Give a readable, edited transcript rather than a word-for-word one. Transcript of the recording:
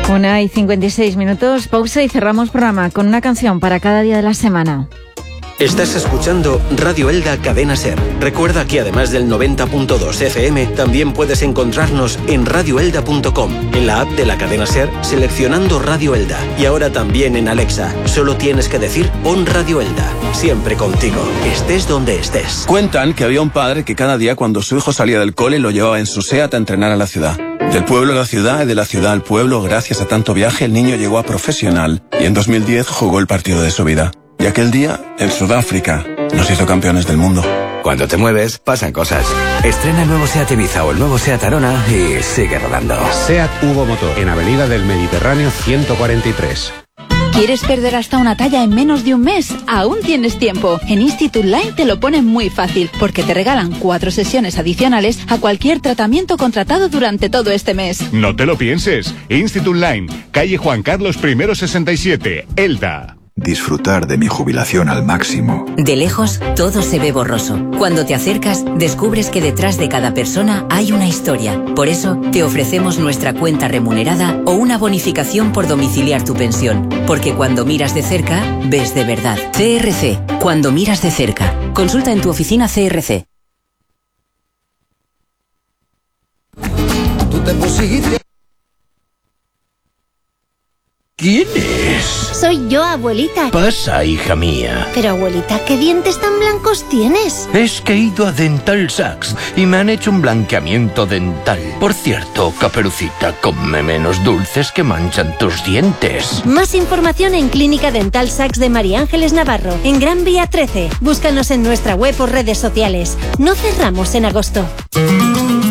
1:56, pausa y cerramos programa con una canción para cada día de la semana. Estás escuchando Radio Elda Cadena Ser. Recuerda que además del 90.2 FM, también puedes encontrarnos en radioelda.com, en la app de la cadena Ser, seleccionando Radio Elda. Y ahora también en Alexa. Solo tienes que decir pon Radio Elda. Siempre contigo, estés donde estés. Cuentan que había un padre que cada día cuando su hijo salía del cole lo llevaba en su SEAT a entrenar a la ciudad. Del pueblo a la ciudad y de la ciudad al pueblo, gracias a tanto viaje, el niño llegó a profesional y en 2010 jugó el partido de su vida. Y aquel día, en Sudáfrica, nos hizo campeones del mundo. Cuando te mueves, pasan cosas. Estrena el nuevo SEAT Ibiza o el nuevo SEAT Arona y sigue rodando. SEAT Hugo Motor, en Avenida del Mediterráneo 143. ¿Quieres perder hasta una talla en menos de un mes? Aún tienes tiempo. En Institute Line te lo ponen muy fácil, porque te regalan 4 sesiones adicionales a cualquier tratamiento contratado durante todo este mes. No te lo pienses. Institute Line, calle Juan Carlos I 67, Elda. Disfrutar de mi jubilación al máximo. De lejos, todo se ve borroso. Cuando te acercas, descubres que detrás de cada persona hay una historia. Por eso, te ofrecemos nuestra cuenta remunerada o una bonificación por domiciliar tu pensión. Porque cuando miras de cerca, ves de verdad. CRC, cuando miras de cerca. Consulta en tu oficina CRC. Tú te pusiste... ¿Quién es? Soy yo, abuelita. Pasa, hija mía. Pero, abuelita, ¿qué dientes tan blancos tienes? Es que he ido a Dental Sacks y me han hecho un blanqueamiento dental. Por cierto, Caperucita, come menos dulces que manchan tus dientes. Más información en Clínica Dental Sacks de María Ángeles Navarro, en Gran Vía 13. Búscanos en nuestra web o redes sociales. No cerramos en agosto.